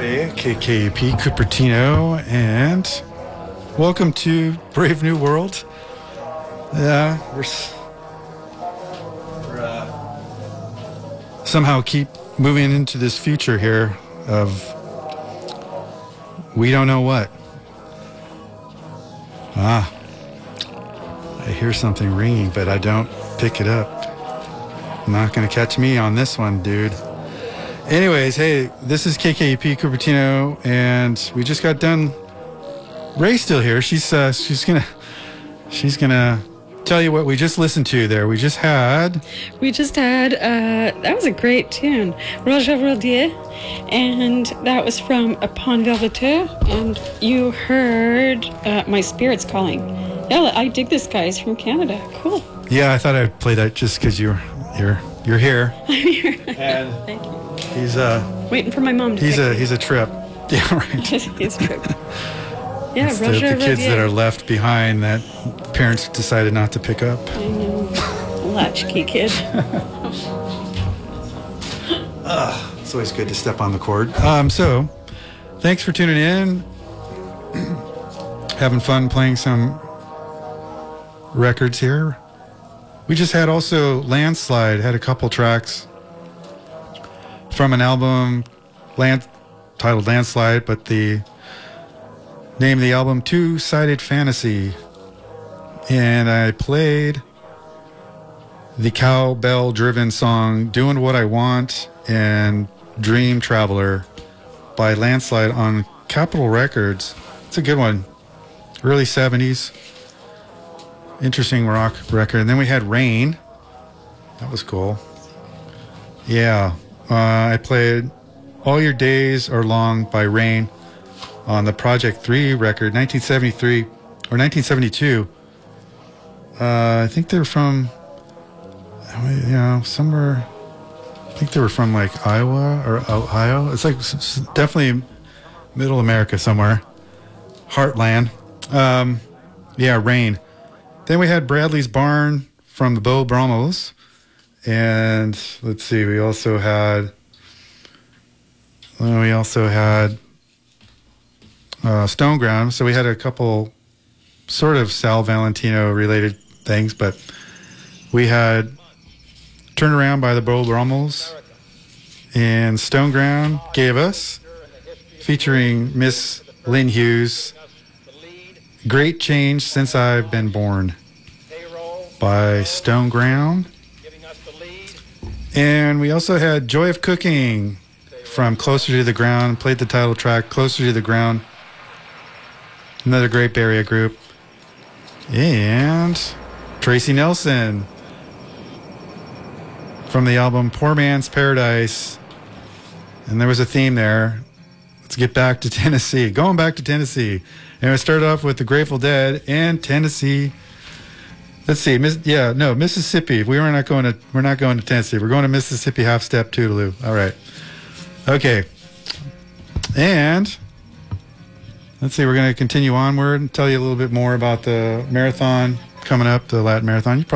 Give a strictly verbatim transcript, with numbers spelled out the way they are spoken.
everybody. K K P Cupertino, and welcome to Brave New World. Yeah, we're, we're uh, somehow keep moving into this future here of we don't know what. Ah, I hear something ringing, but I don't pick it up. Not gonna catch me on this one, dude. Anyways, hey, this is K K P Cupertino, and we just got done. Ray's still here. She's uh, she's gonna she's gonna tell you what we just listened to there. We just had we just had uh, that was a great tune, Roger Rodier, and that was from Upon Velveteur, and you heard uh, My Spirit's Calling. Yeah, I dig this guy. He's from Canada. Cool. Yeah, I thought I'd play that just because you're you're you're here. I'm here. And thank you. He's uh waiting for my mom to he's pick a me. he's a trip. Yeah, right. He's a trip. Yeah, it's Roger the, the kids Rodier. that are left behind that parents decided not to pick up. I know. Latchkey kid. uh, it's always good to step on the cord. Um, so, thanks for tuning in. Having fun playing some records here. We just had also Landslide, had a couple tracks from an album land, titled Landslide, but the name of the album, Two-Sided Fantasy. And I played the cowbell-driven song Doing What I Want and Dream Traveler by Landslide on Capitol Records. It's a good one. Early seventies. Interesting rock record. And then we had Rain. That was cool. Yeah. Uh, I played All Your Days Are Long by Rain on the Project three record, nineteen seventy-three or nineteen seventy-two. Uh, I think they're from, you know, somewhere. I think they were from like Iowa or Ohio. It's like definitely middle America somewhere. Heartland. Um, yeah, Rain. Then we had Bradley's Barn from the Beau Brummels. And let's see, we also had, well, we also had uh, Stoneground. So we had a couple sort of Sal Valentino related things, but we had Turn Around by the Beau Brummels, and Stoneground gave us, featuring Miss Lynn Hughes, Great Change Since I've Been Born by Stoneground. And we also had Joy of Cooking from Closer to the Ground, played the title track, Closer to the Ground. Another great Bay Area group. And Tracy Nelson from the album Poor Man's Paradise. And there was a theme there. Let's get back to Tennessee. Going back to Tennessee. And we started off with the Grateful Dead and Tennessee. Let's see. Miss, yeah, no, Mississippi. We were not going to we're not going to Tennessee. We're going to Mississippi Half Step Toodaloo. All right. Okay. And let's see, we're going to continue onward and tell you a little bit more about the marathon coming up, the Latin Marathon. You probably